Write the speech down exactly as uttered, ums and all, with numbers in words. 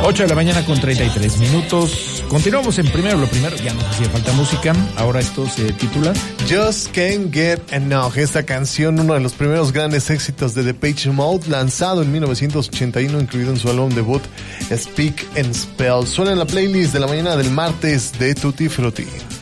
ocho de la mañana con treinta y tres minutos. Continuamos en Primero lo Primero. Ya nos hacía falta música. Ahora esto se titula Just Can't Get Enough. Esta canción, uno de los primeros grandes éxitos de Depeche Mode, lanzado en mil novecientos ochenta y uno, incluido en su álbum debut Speak and Spell. Suena en la playlist de la mañana del martes de Tutti Frutti.